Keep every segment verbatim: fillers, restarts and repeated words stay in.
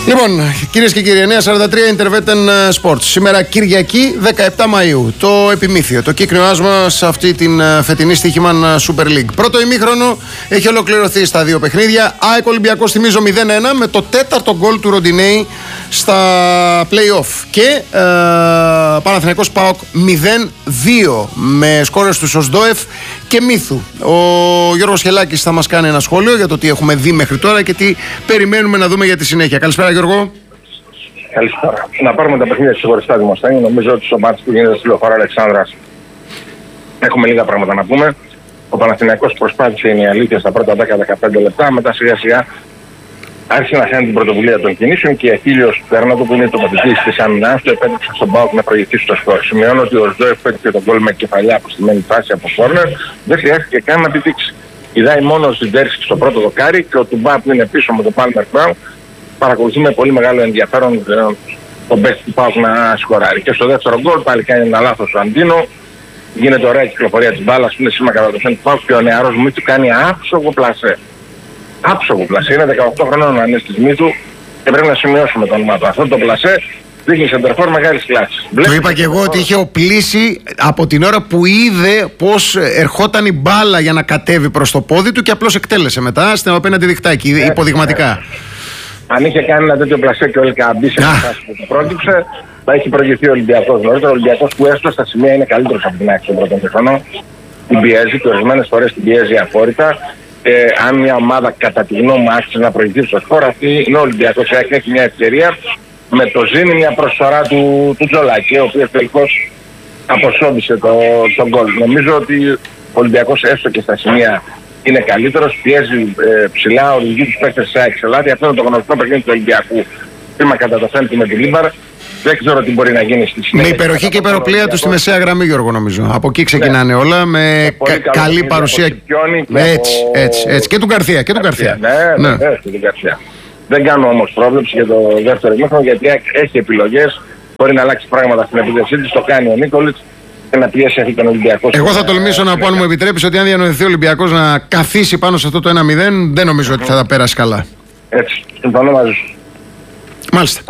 Λοιπόν, κυρίες και κύριοι, εννιά σαράντα τρία Intervetten Sports. Σήμερα Κυριακή δεκαεπτά Μαΐου. Το επιμήθειο, το κύκνιο άσμα σε αυτή την φετινή Στοίχημαν Super League. Πρώτο ημίχρονο έχει ολοκληρωθεί στα δύο παιχνίδια. ΑΕΚ Ολυμπιακός, θυμίζω, μηδέν ένα με το τέταρτο γκολ του Ροντινέη στα play-off. Και ε, Παναθηναϊκός ΠΑΟΚ μηδέν δύο με σκόρες του Σοσντόεφ και Μύθου. Ο Γιώργος Χελάκης θα μας κάνει ένα σχόλιο για το τι έχουμε δει μέχρι τώρα και τι περιμένουμε να δούμε για τη συνέχεια. Καλησπέρα, Γιώργο. Καλησπέρα. Να πάρουμε τα παιχνίδια ξεχωριστά, Δημοσθένη. Νομίζω ότι στο μάτι που γίνεται στη Λεωφόρο Αλεξάνδρας έχουμε λίγα πράγματα να πούμε. Ο Παναθηναϊκός προσπάθησε, είναι η αλήθεια, στα πρώτα δέκα με δεκαπέντε λεπτά. Μετά σιγά σιγά άρχισε να χάνει την πρωτοβουλία των κινήσεων και Αχίλιος Πέρνατο, που είναι το πατητής της άμυνας του, επέτρεψε στον ΠΑΟΚ να προηγηθεί στο σκορ. Σημειώνω ότι ο Σδόεφ πέτυχε τον γκολ με κεφαλιά από στημένη φάση από κόρνερ. Δεν χρειάστηκε καν να πηδήξει. Ιδάει μόνο στην Τέρση στο πρώτο δοκάρι και ο Τουμπά, που είναι πίσω με τον Πάλμερ Μπράουν, παρακολουθεί με πολύ μεγάλο ενδιαφέρον τον παίκτη του ΠΑΟΚ να σκοράρει. Και στο δεύτερο γκολ πάλι κάνει ένα λάθος ο Αντίνο. Γίνεται ωραία κυκλοφορία της μπάλας που είναι σήμα κατά το του ΠΑΟΚ και ο νεαρός Μύθου κάνει άψογο πλασέ. Άψογο πλασέ. Είναι δεκαοκτώ χρονών ο Ανέστης Μύθου και πρέπει να σημειώσουμε το όνομα του. Αυτό το πλασέ δείχνει σεντερφόρ μεγάλης κλάσης. Το είπα και εγώ ότι είχε οπλίσει από την ώρα που είδε πως ερχόταν η μπάλα για να κατέβει προς το πόδι του και απλώς εκτέλεσε μετά στην απέναντι διχτάκι, ε, υποδειγματικά. Ε, αν είχε κάνει ένα τέτοιο πλασέ και ο Ελκαμπή σε φάση που το πρότυψε, θα έχει προηγηθεί ο Ολυμπιακός νωρίτερα. Ο Ολυμπιακός που έστω στα σημεία είναι καλύτερος από την άκρη στον πρώτο μηχρόνο. Την πιέζει και ορισμένες φορές την πιέζει αφόρητα. Ε, αν μια ομάδα κατά τη γνώμη μου άρχισε να προηγηθεί στο σκορ, αυτή είναι ο Ολυμπιακός. Έχει μια ευκαιρία με το Ζήνη, μια προσφορά του, του Τζολάκη, ο οποίος τελικώς αποσώμπησε το, τον γκολ. Νομίζω ότι ο Ολυμπιακός έστω και στα σημεία είναι καλύτερος, πιέζει ε, ψηλά, οδηγεί τους παίκτες σε εξελάτη. Αυτό είναι το γνωστό παιχνίδι του Ολυμπιακού. Πήμα κατά το φέντη με τη Λίμπαρ. Δεν ξέρω τι μπορεί να γίνει στη συνέχεια. Με υπεροχή και υπεροπλία του στη μεσαία γραμμή, Γιώργο, νομίζω. Από εκεί ξεκινάνε, ναι, όλα με κα, καλή παρουσία. Έτσι, από... έτσι, έτσι. Και του Γκαρθία. Και του Γκαρθία. Ναι, ναι, ναι, και του Γκαρθία. Δεν κάνω όμως πρόβλεψη για το δεύτερο ημίχρονο, γιατί έχει επιλογές. Μπορεί να αλλάξει πράγματα στην επίδεσή της. Το κάνει ο Νίκολιτς και να πιέσει αυτή τον Ολυμπιακό. Εγώ θα τολμήσω να πω, αν μου επιτρέπεις, ότι αν διανοηθεί ο Ολυμπιακός να καθίσει πάνω σε αυτό το ένα μηδέν, δεν νομίζω ότι θα τα πέρασε καλά. Έτσι. Συμφωνώ μαζί σου. Μάλιστα.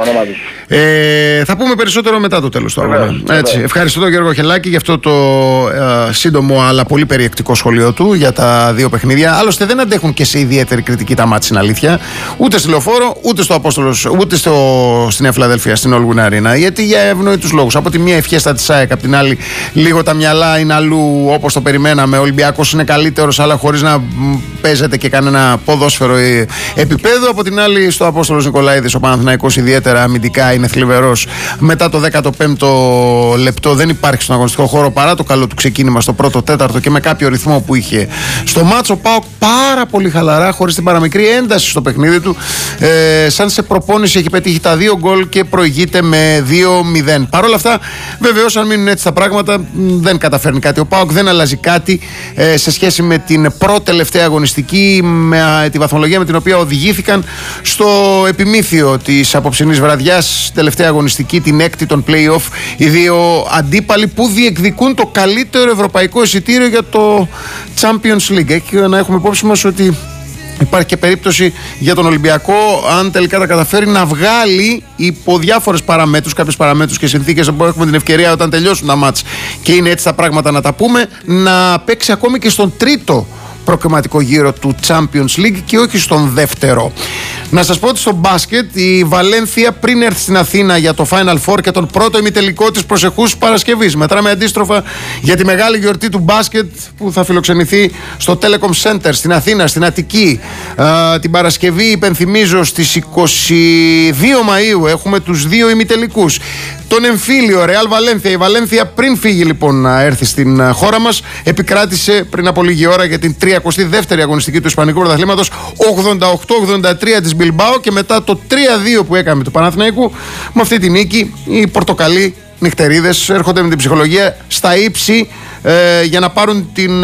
Ε, θα πούμε περισσότερο μετά το τέλος του αγώνα. Ευχαριστώ τον Γιώργο Χελάκη για αυτό το ε, σύντομο αλλά πολύ περιεκτικό σχολείο του για τα δύο παιχνίδια. Άλλωστε δεν αντέχουν και σε ιδιαίτερη κριτική τα μάτς, είναι αλήθεια. Ούτε στη Λεωφόρο, ούτε στο Απόστολος, ούτε στο, στη Νέα Φιλαδέλφια, στην Όλγουν Αρίνα. Γιατί για ευνοϊκούς λόγους. Από τη μία ευχέστα της ΑΕΚ, από την άλλη λίγο τα μυαλά είναι αλλού όπως το περιμέναμε. Ο Ολυμπιακός είναι καλύτερος, αλλά χωρίς να παίζεται και κανένα ποδόσφαιρο επίπεδο. Από την άλλη στο Απόστολος Νικολαίδης ο Παναθηναϊκός ιδιαίτερα αμυντικά είναι θλιβερός. Μετά το δέκατο πέμπτο λεπτό δεν υπάρχει στον αγωνιστικό χώρο παρά το καλό του ξεκίνημα στο πρώτο τέταρτο και με κάποιο ρυθμό που είχε στο μάτσο. ΠΑΟΚ πάρα πολύ χαλαρά, χωρίς την παραμικρή ένταση στο παιχνίδι του. Ε, σαν σε προπόνηση έχει πετύχει τα δύο γκολ και προηγείται με δύο μηδέν. Παρ' όλα αυτά, βεβαίως, αν μείνουν έτσι τα πράγματα, δεν καταφέρνει κάτι. Ο ΠΑΟΚ δεν αλλάζει κάτι ε, σε σχέση με την πρώτη τελευταία αγωνιστική, με τη βαθμολογία με την οποία οδηγήθηκαν στο επιμήθειο της απόψινής βραδιάς, τελευταία αγωνιστική, την έκτη των play-off, οι δύο αντίπαλοι που διεκδικούν το καλύτερο ευρωπαϊκό εισιτήριο για το Champions League. Έχει να έχουμε υπόψη μας ότι υπάρχει και περίπτωση για τον Ολυμπιακό, αν τελικά τα καταφέρει, να βγάλει υπό διάφορες παραμέτρους, κάποιες παραμέτρους και συνθήκες που έχουμε την ευκαιρία όταν τελειώσουν τα μάτς και είναι έτσι τα πράγματα να τα πούμε, να παίξει ακόμη και στον τρίτο προκριματικό γύρο του Champions League και όχι στον δεύτερο. Να σας πω ότι στο μπάσκετ η Βαλένθια, πριν έρθει στην Αθήνα για το Final Four και τον πρώτο ημιτελικό της προσεχούς Παρασκευής, μετράμε αντίστροφα για τη μεγάλη γιορτή του μπάσκετ που θα φιλοξενηθεί στο Telecom Center στην Αθήνα, στην Αττική, Α, την Παρασκευή, υπενθυμίζω, στις είκοσι δύο Μαΐου έχουμε τους δύο ημιτελικούς. Τον εμφύλιο Ρεάλ Βαλένθια. Η Βαλένθια, πριν φύγει λοιπόν να έρθει στην χώρα μας, επικράτησε πριν από λίγη ώρα για την τριακοστή δεύτερη αγωνιστική του Ισπανικού Πρωταθλήματος, ογδόντα οκτώ ογδόντα τρία της Μπιλμπάο, και μετά το τρία δύο που έκαμε του Παναθηναϊκού, με αυτή τη νίκη οι πορτοκαλί νυχτερίδες έρχονται με την ψυχολογία στα ύψη ε, για να πάρουν την, ε,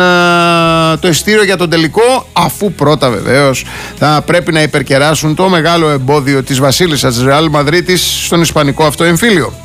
το εισιτήριο για τον τελικό, αφού πρώτα βεβαίως θα πρέπει να υπερκεράσουν το μεγάλο εμπόδιο της βασίλισσας της Ρεάλ Μαδρίτης στον ισπανικό αυτό εμφύλιο.